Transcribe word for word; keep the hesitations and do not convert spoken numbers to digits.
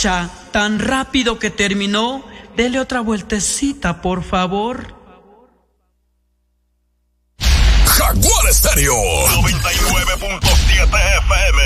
fecha, tan rápido que terminó. Dele otra vueltecita, por favor. Jaguar Estéreo noventa y nueve punto siete F M